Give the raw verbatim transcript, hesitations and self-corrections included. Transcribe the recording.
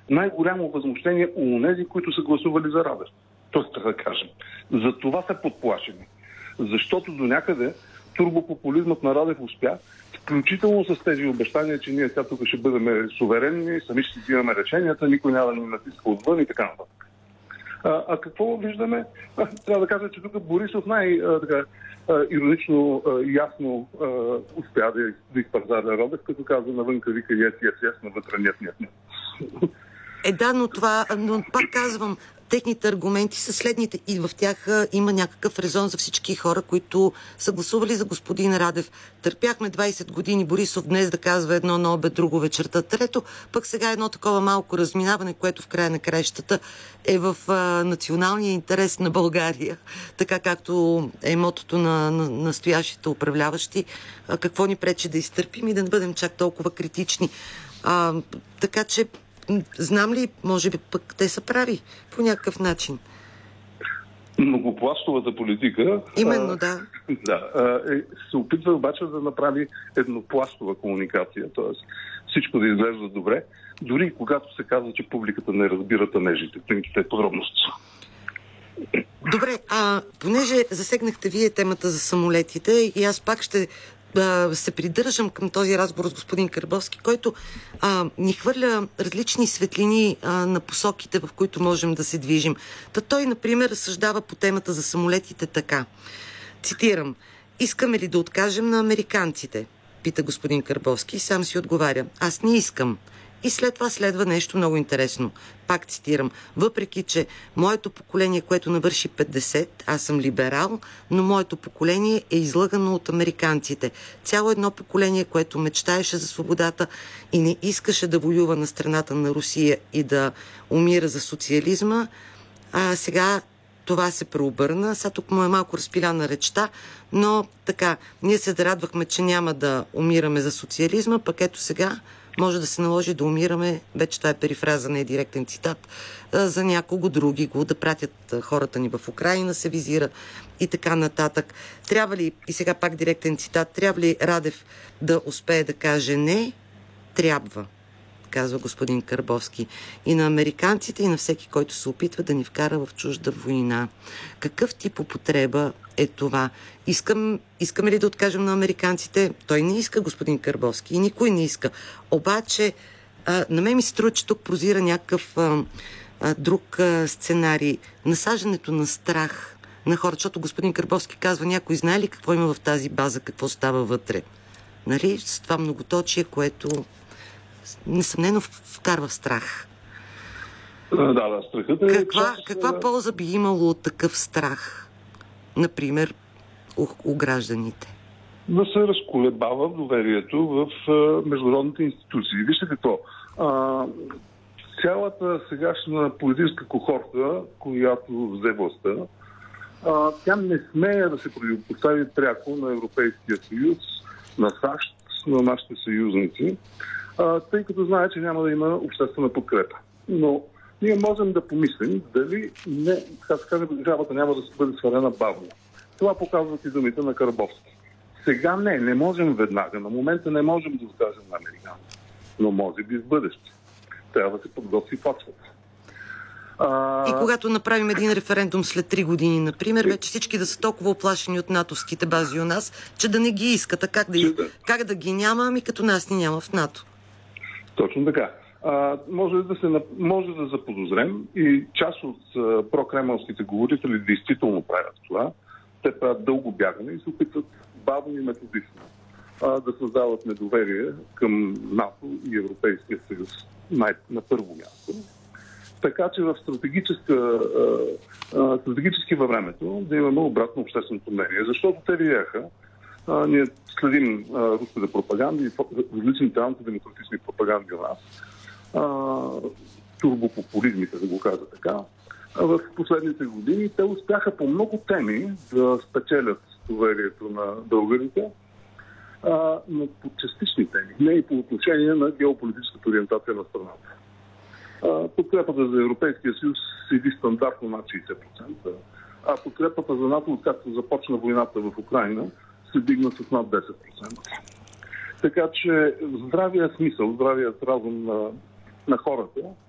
най-голямо възмущение у онези, които са гласували за Радев. Тоест, да кажем. За това са подплашени. Защото до някъде турбопопулизмът на Радев успя, включително с тези обещания, че ние сега тук ще бъдем суверенни, сами ще си взимаме решенията, никой няма да ни натиска отвън и така нататък. А, а какво виждаме? А, трябва да кажа, че тук Борисов най-иронично, ясно а, успя да, да изпързаде Радев, като казва навънка вика yes, yes, yes, навътре нет, нет, нет. Е, да, но това, но пак казвам, техните аргументи са следните и в тях а, има някакъв резон за всички хора, които са гласували за господин Радев. Търпяхме двайсет години Борисов днес да казва едно на обед, друго вечерта. Трето, пък сега едно такова малко разминаване, което в края на краищата е в а, националния интерес на България, така както е мотото на, на настоящите управляващи. А, какво ни пречи да изтърпим и да не бъдем чак толкова критични. А, така че знам ли, може би пък те са прави по някакъв начин. Многопластовата политика Именно, да. А, да е, се опитва обаче да направи еднопластова комуникация, т.е. всичко да изглежда добре, дори и когато се казва, че публиката не разбира тънежите, тънките подробности. Добре, а понеже засегнахте вие темата за самолетите и аз пак ще да се придържам към този разговор с господин Карбовски, който а, ни хвърля различни светлини а, на посоките, в които можем да се движим. Та той, например, разсъждава по темата за самолетите така. Цитирам: "Искаме ли да откажем на американците?" пита господин Карбовски и сам си отговаря: "Аз не искам." И след това следва нещо много интересно. Пак цитирам: "Въпреки че моето поколение, което навърши петдесет, аз съм либерал, но моето поколение е излъгано от американците. Цяло едно поколение, което мечтаеше за свободата и не искаше да воюва на страната на Русия и да умира за социализма, а сега това се преобърна." Сега тук му е малко разпиляна речта, но така, ние се радвахме, че няма да умираме за социализма, пък ето сега може да се наложи да умираме, вече това е перифраза, не е директен цитат, за някого други го, да пратят хората ни в Украина, се визира и така нататък. Трябва ли, и сега пак директен цитат, трябва ли Радев да успее да каже не? Трябва, казва господин Карбовски. И на американците, и на всеки, който се опитва да ни вкара в чужда война. Какъв тип употреба е това? Искам, искаме ли да откажем на американците? Той не иска, господин Карбовски, и никой не иска. Обаче, а, на мен ми се струва, че тук прозира някакъв а, а, друг а, сценарий. Насаждането на страх на хората, защото господин Карбовски казва: "Някой знае ли какво има в тази база, какво става вътре?" Нали? С това многоточие, което несъмнено вкарва в страх. Да, да, страхът е... Каква, част... каква полза би имало от такъв страх, например, у, у гражданите? Да се разколебава доверието в а, международните институции. Вижте какво. А, цялата сегашна политическа кохорта, която взе властта, а, тя не смее да се противопостави пряко на Европейския съюз, на САЩ, на нашите съюзници, а, тъй като знае, че няма да има обществена подкрепа. Но ние можем да помислим дали не, така се каже, държавата няма да се бъде свалена бавно. Това показват и думите на Карбовски. Сега не, не можем веднага. На момента не можем да откажем на американците. Но може би в бъдеще. Трябва да се подготви почвата. А... И когато направим един референдум след три години, например, вече всички да са толкова оплашени от натовските бази у нас, че да не ги искат. А как да, из... как да ги няма, ами като нас ни няма в НАТО? Точно така. А, може, да се, може да заподозрем и част от а, прокремълските говорители действително правят това. Те правят дълго бягане и се опитват бавно и методично а, да създават недоверие към НАТО и Европейския съюз най- на първо място. Така че в стратегическа, а, а, стратегически във времето да имаме обратно общественото мнение. Защото те видяха, а, ние следим а, руската пропаганда и различните антидемократични пропаганди у нас, а, турбопопулизмите, да го кажа така. А в последните години те успяха по много теми да спечелят доверието на българите, а, но по частични теми, не и по отношение на геополитическата ориентация на страната. А, подкрепата за Европейския съюз седи стандартно над шейсет процента, а подкрепата за НАТО, откакто започна войната в Украина, се дигна с над десет процента. Така че здравия смисъл, здравият разум на, на хората